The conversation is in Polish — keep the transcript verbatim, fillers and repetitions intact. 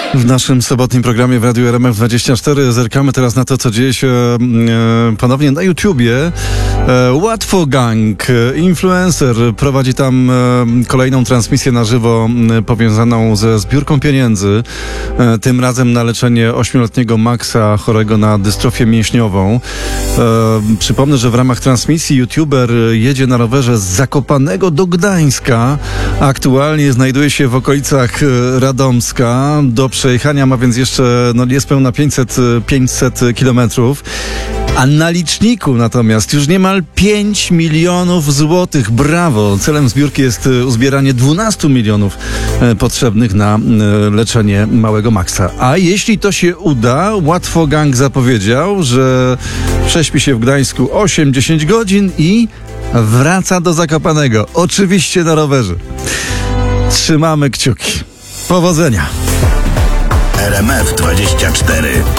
W naszym sobotnim programie w Radiu R M F dwadzieścia cztery zerkamy teraz na to, co dzieje się e, ponownie na YouTubie. E, Łatwo Gang, influencer, prowadzi tam e, kolejną transmisję na żywo e, powiązaną ze zbiórką pieniędzy. E, tym razem na leczenie ośmioletniego Maxa chorego na dystrofię mięśniową. E, przypomnę, że w ramach transmisji YouTuber jedzie na rowerze z Zakopanego do Gdańska. Aktualnie znajduje się w okolicach Radomska. Do przejechania ma więc jeszcze no, niespełna pięćset kilometrów. A na liczniku natomiast już niemal pięć milionów złotych. Brawo! Celem zbiórki jest uzbieranie dwunastu milionów potrzebnych na leczenie małego Maxa. A jeśli to się uda, Łatwo Gang zapowiedział, że prześpi się w Gdańsku osiem do dziesięciu godzin i wraca do Zakopanego. Oczywiście na rowerze. Trzymamy kciuki. Powodzenia! R M F dwadzieścia cztery.